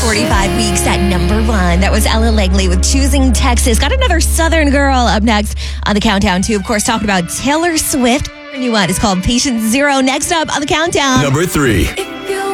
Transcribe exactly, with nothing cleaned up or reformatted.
forty-five weeks at number one. That was Ella Langley with Choosing Texas. Got another Southern girl up next on the countdown, too. Of course, talking about Taylor Swift. Her new one is called Patient Zero. Next up on the countdown. Number three.